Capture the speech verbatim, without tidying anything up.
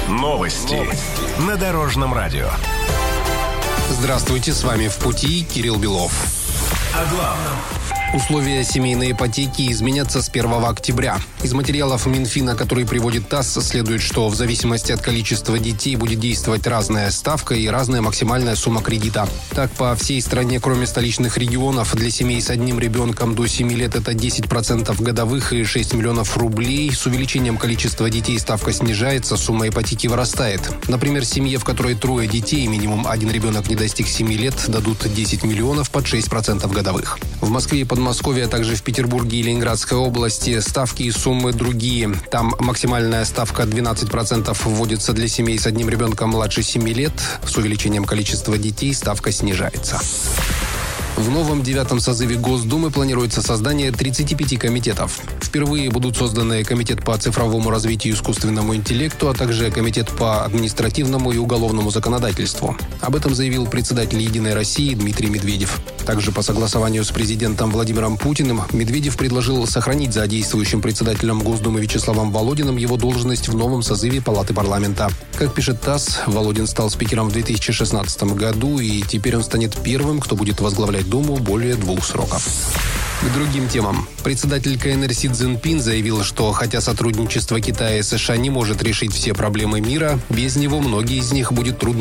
Новости, Новости. На Дорожном радио. Здравствуйте, с вами «В пути» Кирилл Белов. О главном. Условия семейной ипотеки изменятся с первого октября. Из материалов Минфина, которые приводит ТАСС, следует, что в зависимости от количества детей будет действовать разная ставка и разная максимальная сумма кредита. Так, по всей стране, кроме столичных регионов, для семей с одним ребенком до семи лет это десять процентов годовых и шесть миллионов рублей. С увеличением количества детей ставка снижается, сумма ипотеки вырастает. Например, семье, в которой трое детей и минимум один ребенок не достиг семи лет, дадут десять миллионов под шесть процентов годовых. В Москве и Подмосковье, а также в Петербурге и Ленинградской области ставки и суммы другие. Там максимальная ставка двенадцать процентов вводится для семей с одним ребенком младше семи лет. С увеличением количества детей ставка снижается. В новом девятом созыве Госдумы планируется создание тридцати пяти комитетов. Впервые будут созданы комитет по цифровому развитию и искусственному интеллекту, а также комитет по административному и уголовному законодательству. Об этом заявил председатель «Единой России» Дмитрий Медведев. Также по согласованию с президентом Владимиром Путиным Медведев предложил сохранить за действующим председателем Госдумы Вячеславом Володиным его должность в новом созыве Палаты парламента. Как пишет ТАСС, Володин стал спикером в две тысячи шестнадцатом году, и теперь он станет первым, кто будет возглавлять Думу более двух сроков. К другим темам. Председатель КНР Си Цзиньпин заявил, что хотя сотрудничество Китая и США не может решить все проблемы мира, без него многие из них будет трудно